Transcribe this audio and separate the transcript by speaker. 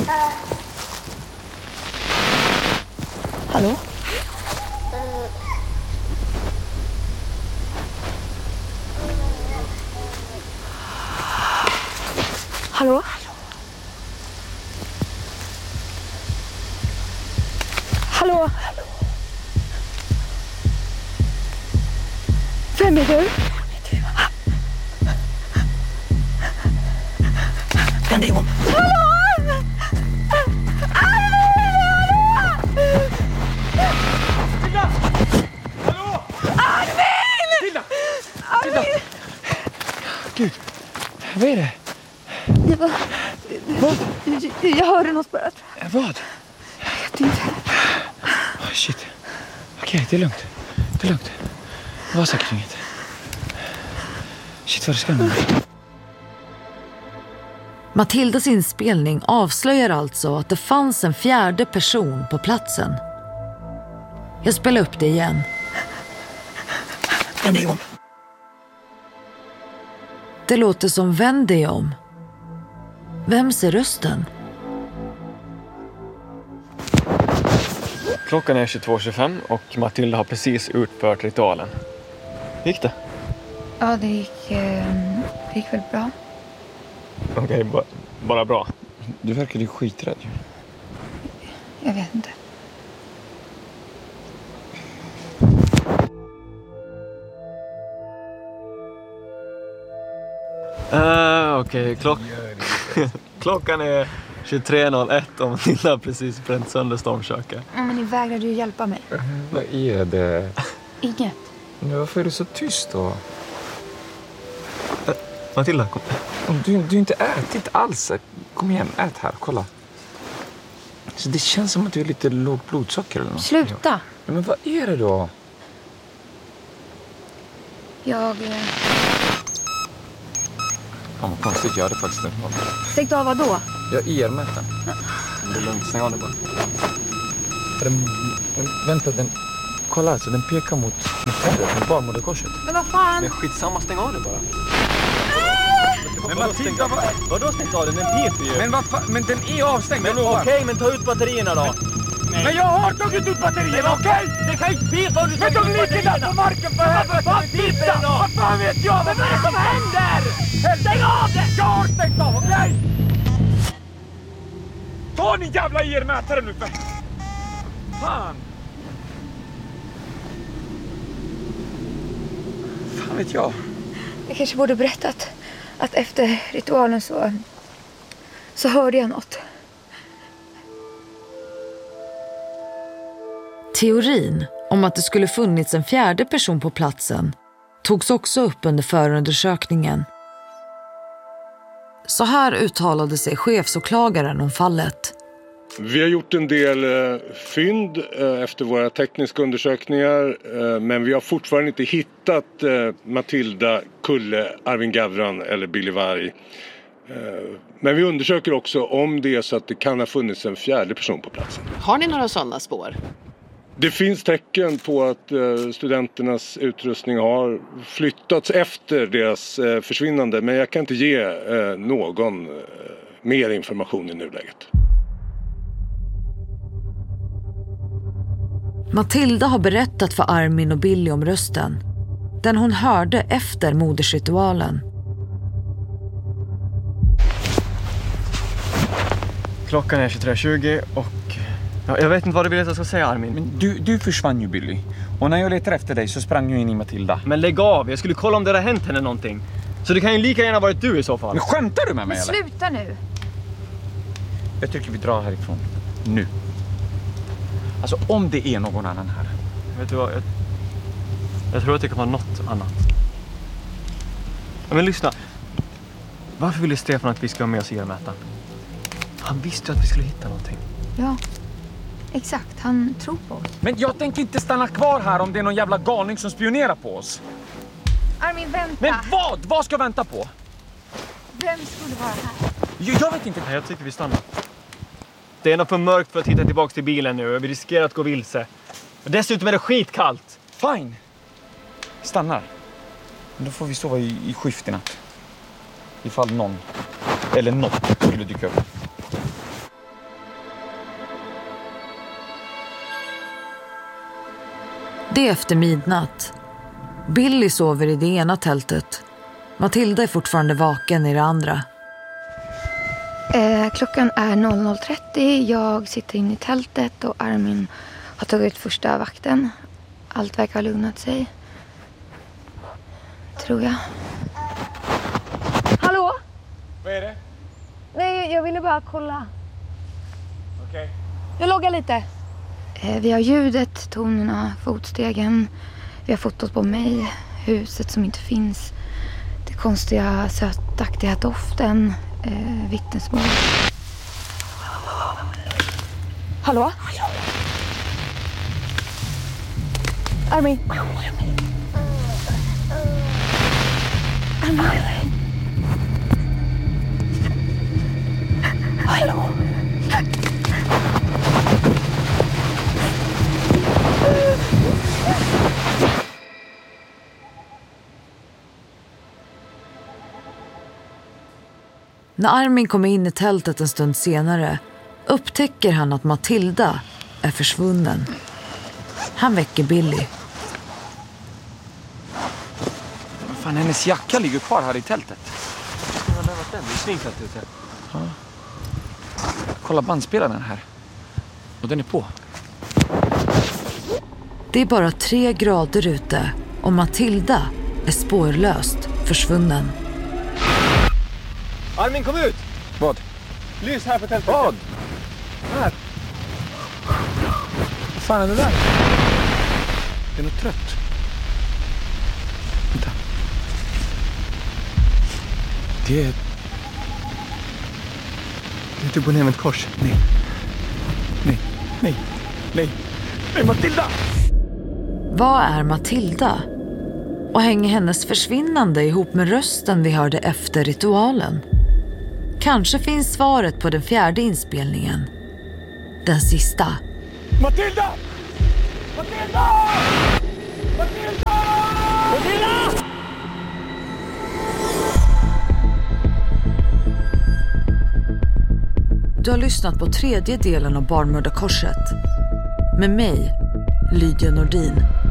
Speaker 1: Hallå? Hallå? Hallå? Vem är du?
Speaker 2: Vänd dig om.
Speaker 1: Hallå!
Speaker 2: Tilda! Hallå!
Speaker 1: Armin!
Speaker 2: Tilda! Tilda! Gud, vad är det?
Speaker 1: Det var...
Speaker 2: Vad?
Speaker 1: Jag hörde något bara.
Speaker 2: Vad?
Speaker 1: Jag vet inte.
Speaker 2: Oh, shit. Okej, det är lugnt. Det är lugnt. Det var säkert inget. Shit, vad det skrämmer mig.
Speaker 3: Matildas inspelning avslöjar alltså att det fanns en fjärde person på platsen. Jag spelar upp det igen.
Speaker 2: Vänd dig om.
Speaker 3: Det låter som vänd dig om. Vems är rösten?
Speaker 4: Klockan är 22.25 och Matilda har precis utfört ritualen. Gick det?
Speaker 1: Ja, det gick väl bra.
Speaker 4: Okej, bara bra.
Speaker 2: Du verkar ju skiträdd.
Speaker 1: Jag vet inte.
Speaker 4: Okej, klockan är 23.01 och Matilda har precis bränt sönder stormköket.
Speaker 1: Men ni vägrade ju hjälpa mig.
Speaker 2: Vad är det?
Speaker 1: Inget.
Speaker 2: Men varför är du så tyst då?
Speaker 4: Matilda, kom.
Speaker 2: Om du inte ätit alls. Kom igen, ät här, kolla. Så det känns som att du är lite låg blodsocker eller något.
Speaker 1: Sluta.
Speaker 2: Ja, men vad är det då?
Speaker 1: Jag...
Speaker 2: Fan vad konstigt, jag hade faktiskt inte.
Speaker 1: Stängt av vad då?
Speaker 2: Jag ER-mätaren.
Speaker 4: Det är lugnt, stäng av det bara.
Speaker 2: Vänta, kolla alltså, den pekar mot barnmoderkorset.
Speaker 1: Men vad fan?
Speaker 4: Men skitsamma, stäng av det bara.
Speaker 2: Men Matilda,
Speaker 4: Vadå stängt av den? Den piper ju.
Speaker 2: Men den är avstängd, jag lovar.
Speaker 4: Okej, men ta ut batterierna då.
Speaker 2: Men jag har tagit ut batterierna, okej?
Speaker 4: Det kan ju pipa om du
Speaker 2: Men de ligger där på marken för helvete!
Speaker 4: Vad piper den då?
Speaker 2: Vad fan vet jag? Vad är det som händer? Stäng av det! Jag har stängt av, okej? Ta din jävla ER-mätare nu för... Fan! Fan vet jag.
Speaker 1: Jag kanske borde berättat att efter ritualen så hörde jag något.
Speaker 3: Teorin om att det skulle funnits en fjärde person på platsen togs också upp under förundersökningen. Så här uttalade sig chefsåklagaren om fallet.
Speaker 5: Vi har gjort en del fynd efter våra tekniska undersökningar, men vi har fortfarande inte hittat Matilda, Kulle, Arvin Gavran eller Billy Varg. Men vi undersöker också om det är så att det kan ha funnits en fjärde person på platsen.
Speaker 6: Har ni några sådana spår?
Speaker 5: Det finns tecken på att studenternas utrustning har flyttats efter deras försvinnande, men jag kan inte ge någon mer information i nuläget.
Speaker 3: Matilda har berättat för Armin och Billy om rösten. Den hon hörde efter modersritualen.
Speaker 4: Klockan är 23.20 och... Ja, jag vet inte vad du vill att jag ska säga, Armin.
Speaker 2: Men du försvann ju, Billy. Och när jag letade efter dig så sprang jag in i Matilda.
Speaker 4: Men lägg av, jag skulle kolla om det hade hänt henne någonting. Så det kan ju lika gärna varit du i så fall.
Speaker 2: Men skämtar du med mig eller?
Speaker 1: Sluta nu.
Speaker 2: Jag tycker vi drar härifrån. Nu. Alltså om det är någon annan här.
Speaker 4: Vet du vad? Jag tror att det kan vara något annat. Ja, men lyssna. Varför ville Stefan att vi ska ha med oss ER-mätaren? Han visste ju att vi skulle hitta någonting.
Speaker 1: Ja, exakt. Han tror på oss.
Speaker 2: Men jag tänker inte stanna kvar här om det är någon jävla galning som spionerar på oss.
Speaker 1: Armin, vänta.
Speaker 2: Men vad? Vad ska jag vänta på?
Speaker 1: Vem skulle vara här?
Speaker 2: Jag vet inte.
Speaker 4: Nej, jag tycker vi stannar. Det är nog för mörkt för att hitta tillbaka till bilen nu. Vi riskerar att gå vilse. Och dessutom är det skitkallt.
Speaker 2: Fine. Stannar. Men då får vi sova i skift i natt. Ifall någon eller något skulle dyka upp.
Speaker 3: Det är efter midnatt. Billy sover i det ena tältet. Matilda är fortfarande vaken i det andra.
Speaker 1: Klockan är 00.30. Jag sitter inne i tältet och Armin har tagit första vakten. Allt verkar ha lugnat sig. Tror jag. Hallå?
Speaker 2: Vad är det?
Speaker 1: Nej, jag ville bara kolla.
Speaker 2: Okej.
Speaker 1: Jag loggar lite. Vi har ljudet, tonerna, fotstegen. Vi har fotot på mig, huset som inte finns. Det konstiga, sötaktiga doften. Vittnesmål. Hallå? Armin. Hallå?
Speaker 3: När Armin kommer in i tältet en stund senare upptäcker han att Matilda är försvunnen. Han väcker Billy.
Speaker 2: Fan, hennes jacka ligger kvar här i tältet.
Speaker 4: Jag har lämnat den. Det är svinkallt ute.
Speaker 2: Ja. Kolla bandspelaren här. Och den är på.
Speaker 3: Det är bara 3 grader ute och Matilda är spårlöst försvunnen.
Speaker 4: Armin, kom ut!
Speaker 2: Vad?
Speaker 4: Lys här på tältet.
Speaker 2: Vad? Här. Vad fan är det där? Det är något trött. Vänta. Det är...
Speaker 4: Det är typ på ett kors.
Speaker 2: Nej. Nej. Nej. Nej. Nej, Matilda!
Speaker 3: Vad är Matilda? Och hänger hennes försvinnande ihop med rösten vi hörde efter ritualen? Kanske finns svaret på den 4:e inspelningen. Den sista.
Speaker 2: Matilda! Matilda! Matilda! Matilda!
Speaker 3: Du har lyssnat på 3:e delen av Barnmördarkorset. Med mig, Lydia Nordin.